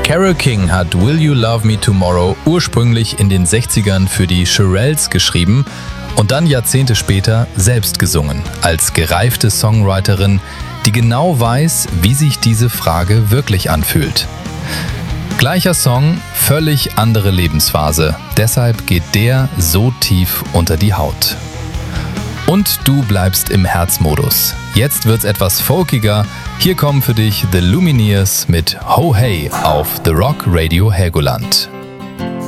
Carole King hat Will You Love Me Tomorrow ursprünglich in den 60ern für die Shirelles geschrieben und dann Jahrzehnte später selbst gesungen, als gereifte Songwriterin, die genau weiß, wie sich diese Frage wirklich anfühlt. Gleicher Song, völlig andere Lebensphase, deshalb geht der so tief unter die Haut. Und du bleibst im Herzmodus. Jetzt wird's etwas folkiger. Hier kommen für dich The Lumineers mit Ho Hey auf The Rock Radio Helgoland.